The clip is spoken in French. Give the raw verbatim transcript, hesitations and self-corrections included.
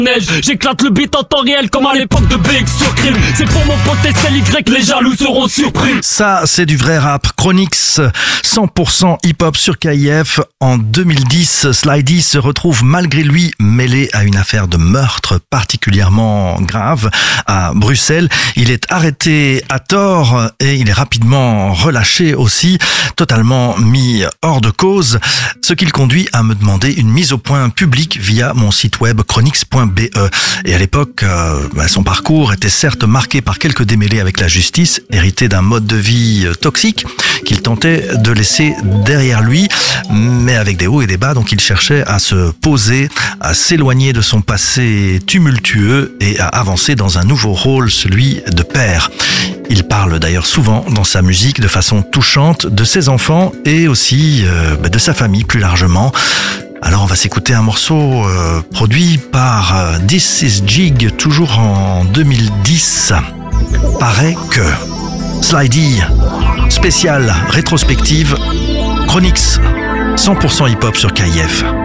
neige. J'éclate le beat en temps réel comme à l'époque de B X sur Crime. C'est pour mon pote S L Y, les jaloux seront surpris. Ça, c'est du vrai rap. Chronix, cent pour cent hip-hop sur K I F. En deux mille dix, Slidey se retrouve malgré lui mêlé à une affaire de meurtre particulièrement grave à Bruxelles. Il est arrêté à tort et il est rapidement relâché aussi, totalement mis hors de cause, ce qui le conduit à me demander une mise au point publique via mon site web chronix point b e. Et à l'époque, euh, bah, son parcours était certes marqué par quelques démêlés avec la justice, hérité d'un mode de vie toxique qu'il tentait de laisser derrière lui, mais avec des hauts et des bas, donc il cherchait à se poser, à s'éloigner de son passé tumultueux et à avancer dans un nouveau rôle, celui de père. Il parle d'ailleurs souvent dans sa musique de façon touchante de ses enfants et aussi euh, de sa famille plus largement. Alors on va s'écouter un morceau euh, produit par euh, This Is Jig, toujours en deux mille dix. Paraît que Slidey, spécial rétrospective, Chronix, cent pour cent hip-hop sur K I F.